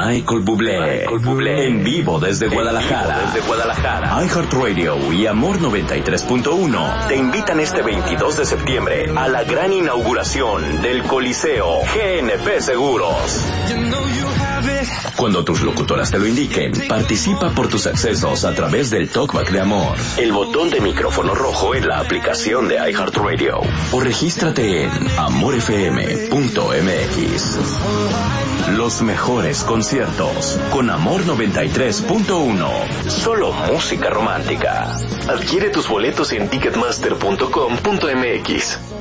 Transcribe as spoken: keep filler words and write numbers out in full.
Michael Bublé, Michael Bublé en vivo desde Guadalajara. Vivo desde Guadalajara. iHeartRadio y Amor noventa y tres punto uno te invitan este veintidós de septiembre a la gran inauguración del Coliseo G N P Seguros. Cuando tus locutoras te lo indiquen, participa por tus accesos a través del Talkback de Amor, el botón de micrófono rojo en la aplicación de iHeartRadio, o regístrate en amor f m punto m x. Los mejores conciertos con Amor noventa y tres punto uno. Solo música romántica. Adquiere tus boletos en ticketmaster punto com punto m x.